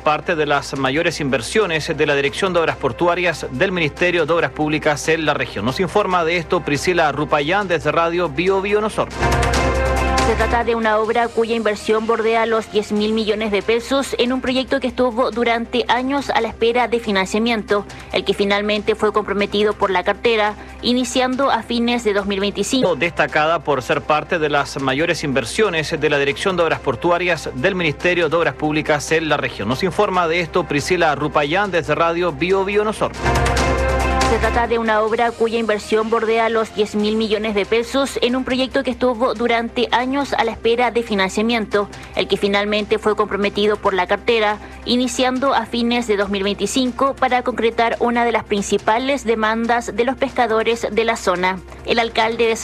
Parte de las mayores inversiones de la Dirección de Obras Portuarias del Ministerio de Obras Públicas en la región. Nos informa de esto Priscila Rupayán desde Radio Bio Bio Nosor. Se trata de una obra cuya inversión bordea los 10.000 millones de pesos en un proyecto que estuvo durante años a la espera de financiamiento, el que finalmente fue comprometido por la cartera, iniciando a fines de 2025. Destacada por ser parte de las mayores inversiones de la Dirección de Obras Portuarias del Ministerio de Obras Públicas en la región. Nos informa de esto Priscila Rupayán desde Radio Bio Bio Nosor. Se trata de una obra cuya inversión bordea los 10.000 millones de pesos en un proyecto que estuvo durante años a la espera de financiamiento, el que finalmente fue comprometido por la cartera, iniciando a fines de 2025 para concretar una de las principales demandas de los pescadores de la zona. El alcalde de